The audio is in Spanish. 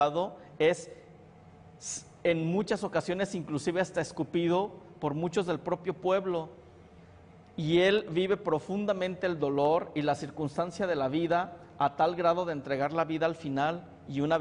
es en muchas ocasiones inclusive hasta escupido por muchos del propio pueblo. Y él vive profundamente el dolor y la circunstancia de la vida a tal grado de entregar la vida al final y una